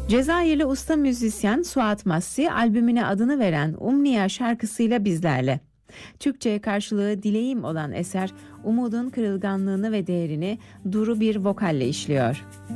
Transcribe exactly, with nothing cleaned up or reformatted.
Cezayirli usta müzisyen Suat Massi albümüne adını veren Umniya şarkısıyla bizlerle. Türkçe karşılığı dileğim olan eser umudun kırılganlığını ve değerini duru bir vokalle işliyor.